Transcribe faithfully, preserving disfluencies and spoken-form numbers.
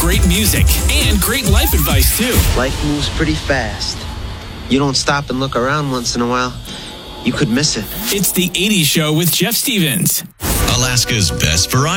great music and great life advice, too. Life moves pretty fast. You don't stop and look around once in a while, you could miss it. It's the eighties Show with Jeff Stevens. Alaska's best variety.